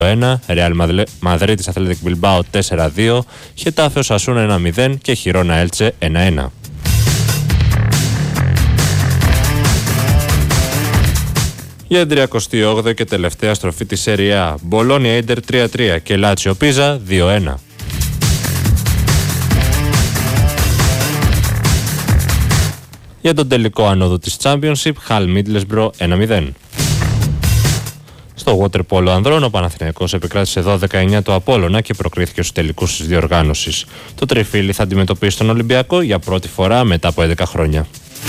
1, Ρεάλ Μαδρίτης Αθλέτικ Μπιλμπάο 4-2, Χετάφε Οσασούνα 1-0 και Χιρόνα Έλτσε 1-1. Για την 38η και τελευταία στροφή της Σέρι Α, Μπολόνια Ίντερ 3-3 και Λάτσιο Πίζα 2-1. Για τον τελικό άνοδο της Championship, Χαλ Μίτλεσμπρο 1-0. Στο waterpolo ανδρών, ο Παναθηναϊκός επικράτησε 12-9 το Απόλλωνα και προκρίθηκε στους τελικούς της διοργάνωσης. Το τριφύλι θα αντιμετωπίσει τον Ολυμπιακό για πρώτη φορά μετά από 11 χρόνια.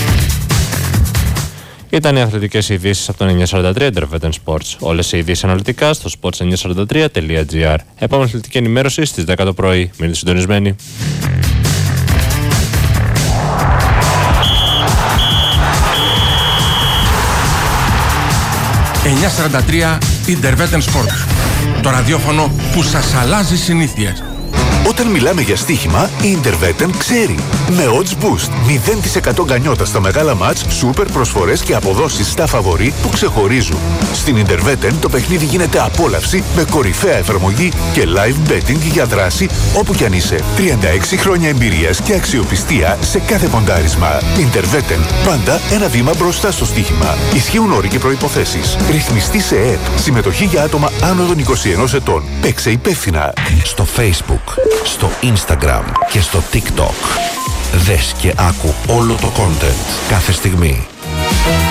Ήταν οι αθλητικές ειδήσεις από το 943 Intervetten Sports. Όλες οι ειδήσεις αναλυτικά στο sports943.gr. Επόμενη αθλητική ενημέρωση στις 10 το πρωί. Μείνετε συντονισμένοι. 943 Intervetten Sports. Το ραδιόφωνο που σας αλλάζει συνήθειες. Όταν μιλάμε για στοίχημα, η Intervetten ξέρει. Με odds boost, 0% γκανιότα στα μεγάλα μάτς, σούπερ προσφορές και αποδόσεις στα φαβορί που ξεχωρίζουν. Στην Intervetten το παιχνίδι γίνεται απόλαυση με κορυφαία εφαρμογή και live betting για δράση όπου κι αν είσαι. 36 χρόνια εμπειρίας και αξιοπιστία σε κάθε ποντάρισμα. Intervetten, πάντα ένα βήμα μπροστά στο στοίχημα. Ισχύουν όροι και προϋποθέσεις. Ρυθμιστή σε ΕΕΠ. Συμμετοχή για άτομα άνω των 21 ετών. Παίξε υπεύθυνα. Στο Facebook, στο Instagram και στο TikTok. Δες και άκου όλο το content κάθε στιγμή.